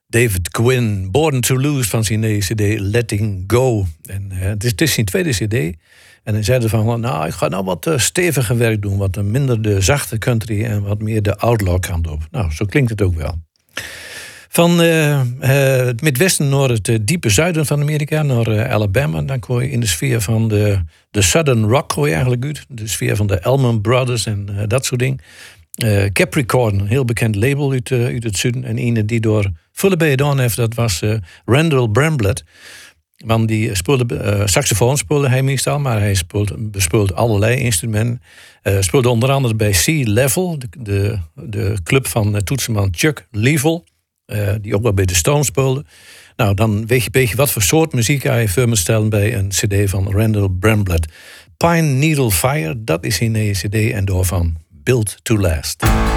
David Quinn, Born to Lose van zijn nieuwe cd Letting Go. En het is zijn tweede cd. En hij zei van, nou, ik ga nou wat steviger werk doen. Wat minder de zachte country en wat meer de outlaw kant op. Nou, zo klinkt het ook wel. Van het Midwesten naar het diepe zuiden van Amerika, naar Alabama. Dan kom je in de sfeer van de Southern Rock, hoor je eigenlijk uit. De sfeer van de Allman Brothers en dat soort dingen. Capricorn, een heel bekend label uit het zuiden. En een die door volle gedaan heeft, dat was Randall Bramblett. Want die speelde saxofoon speelde hij meestal, maar hij bespeelde allerlei instrumenten. Speelde onder andere bij C-Level, de club van toetsenman Chuck Leavell, die ook wel bij de Stones speelde. Nou, dan weet je een beetje wat voor soort muziek hij voor moet stellen bij een cd van Randall Bramblett. Pine Needle Fire, dat is zijn nieuwe cd en door van Built to Last.